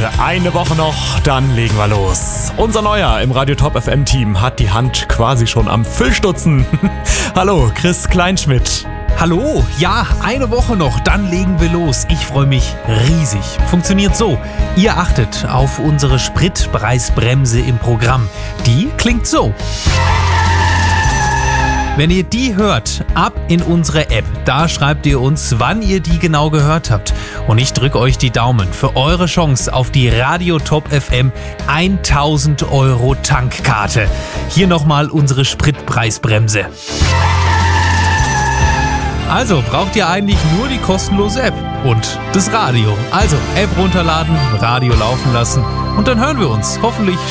Leute, eine Woche noch, dann legen wir los. Unser Neuer im Radio Top FM Team hat die Hand quasi schon am Füllstutzen. Hallo, Chris Kleinschmidt. Hallo, ja, eine Woche noch, dann legen wir los. Ich freue mich riesig. Funktioniert so: Ihr achtet auf unsere Spritpreisbremse im Programm. Die klingt so. Wenn ihr die hört, ab in unsere App. Da schreibt ihr uns, wann ihr die genau gehört habt. Und ich drücke euch die Daumen für eure Chance auf die Radio Top FM 1000 € Tankkarte. Hier nochmal unsere Spritpreisbremse. Also braucht ihr eigentlich nur die kostenlose App und das Radio. Also App runterladen, Radio laufen lassen und dann hören wir uns hoffentlich